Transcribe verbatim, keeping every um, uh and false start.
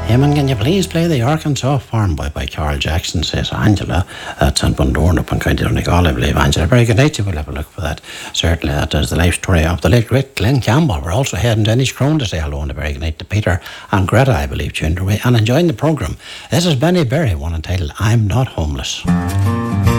Eamon, can you please play the Arkansas Farm Boy by Carl Jackson, says Angela at St Bundorn up in County Donegal, I believe. Angela, very good night. We'll have a look for that. Certainly, that is the life story of the late great Glenn Campbell. We're also heading to Inniscrone to say hello and a very good night to Peter and Greta, I believe, tuned away and enjoying the programme. This is Benny Berry, one entitled I'm Not Homeless.